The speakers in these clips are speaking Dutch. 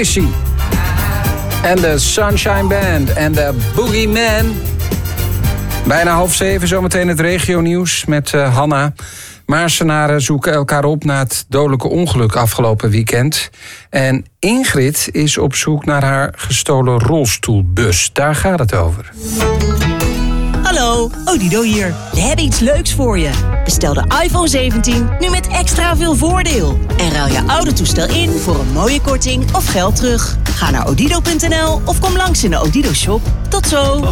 Tracy. En de Sunshine Band en de Boogeyman. Bijna 6:30, zometeen het regionieuws met Hanna. Maarsenaren zoeken elkaar op na het dodelijke ongeluk afgelopen weekend. En Ingrid is op zoek naar haar gestolen rolstoelbus. Daar gaat het over. Hallo, Odido hier. We hebben iets leuks voor je. Bestel de iPhone 17 nu met extra veel voordeel. En ruil je oude toestel in voor een mooie korting of geld terug. Ga naar odido.nl of kom langs in de Odido shop. Tot zo.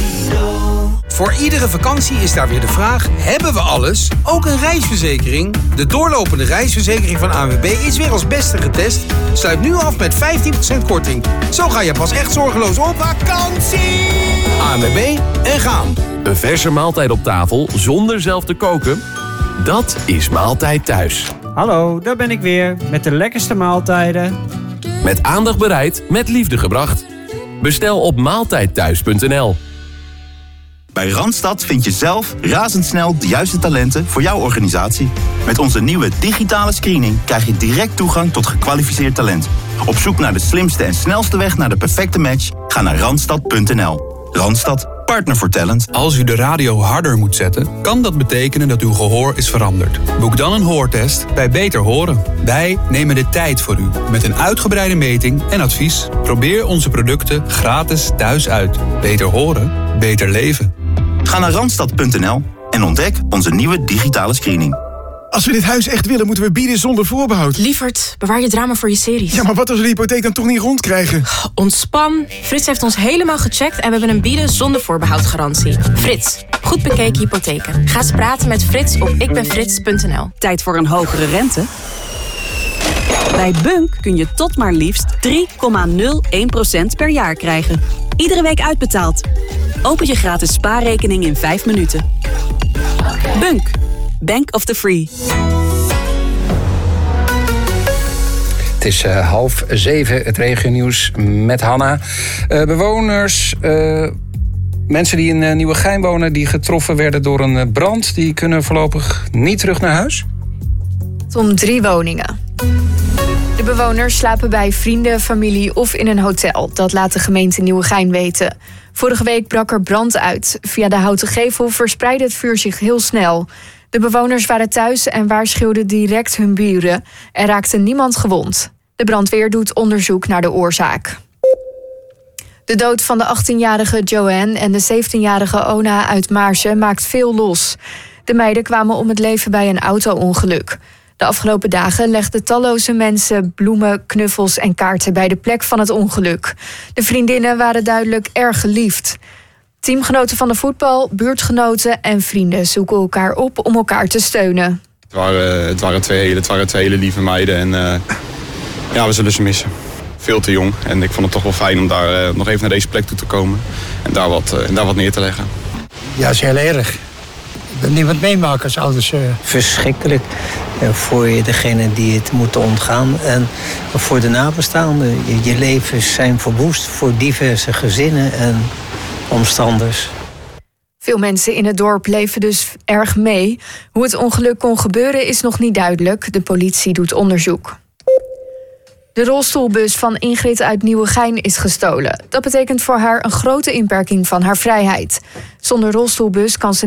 Voor iedere vakantie is daar weer de vraag: hebben we alles? Ook een reisverzekering? De doorlopende reisverzekering van ANWB is weer als beste getest. Sluit nu af met 15% korting. Zo ga je pas echt zorgeloos op vakantie. ANWB en gaan. Een verse maaltijd op tafel zonder zelf te koken? Dat is Maaltijd Thuis. Hallo, daar ben ik weer met de lekkerste maaltijden. Met aandacht bereid, met liefde gebracht. Bestel op maaltijdthuis.nl. Bij Randstad vind je zelf razendsnel de juiste talenten voor jouw organisatie. Met onze nieuwe digitale screening krijg je direct toegang tot gekwalificeerd talent. Op zoek naar de slimste en snelste weg naar de perfecte match? Ga naar randstad.nl. Randstad, partner voor talent. Als u de radio harder moet zetten, kan dat betekenen dat uw gehoor is veranderd. Boek dan een hoortest bij Beter Horen. Wij nemen de tijd voor u met een uitgebreide meting en advies. Probeer onze producten gratis thuis uit. Beter horen, beter leven. Ga naar randstad.nl en ontdek onze nieuwe digitale screening. Als we dit huis echt willen, moeten we bieden zonder voorbehoud. Lievert, bewaar je drama voor je series. Ja, maar wat als we de hypotheek dan toch niet rondkrijgen? Ontspan. Frits heeft ons helemaal gecheckt en we hebben een bieden zonder voorbehoud garantie. Frits, goed bekeken hypotheken. Ga eens praten met Frits op ikbenfrits.nl. Tijd voor een hogere rente? Bij Bunk kun je tot maar liefst 3,01% per jaar krijgen. Iedere week uitbetaald. Open je gratis spaarrekening in 5 minuten. Bunk. Bank of the Free. Het is 6:30, het regionieuws met Hanna. Bewoners, mensen die in Nieuwegein wonen, die getroffen werden door een brand, die kunnen voorlopig niet terug naar huis? Om 3 woningen. De bewoners slapen bij vrienden, familie of in een hotel. Dat laat de gemeente Nieuwegein weten. Vorige week brak er brand uit. Via de houten gevel verspreidde het vuur zich heel snel. De bewoners waren thuis en waarschuwden direct hun buren. Er raakte niemand gewond. De brandweer doet onderzoek naar de oorzaak. De dood van de 18-jarige Joanne en de 17-jarige Ona uit Maarsen maakt veel los. De meiden kwamen om het leven bij een auto-ongeluk. De afgelopen dagen legden talloze mensen bloemen, knuffels en kaarten bij de plek van het ongeluk. De vriendinnen waren duidelijk erg geliefd. Teamgenoten van de voetbal, buurtgenoten en vrienden zoeken elkaar op om elkaar te steunen. Het waren twee hele lieve meiden en we zullen ze missen. Veel te jong en ik vond het toch wel fijn om daar nog even naar deze plek toe te komen en daar wat neer te leggen. Ja, dat is heel erg. Ik wil niemand meemaken als ouders. Verschrikkelijk voor degene die het moeten ontgaan en voor de nabestaanden. Je levens zijn verwoest voor diverse gezinnen en omstanders. Veel mensen in het dorp leven dus erg mee. Hoe het ongeluk kon gebeuren is nog niet duidelijk. De politie doet onderzoek. De rolstoelbus van Ingrid uit Nieuwegein is gestolen. Dat betekent voor haar een grote inperking van haar vrijheid. Zonder rolstoelbus kan ze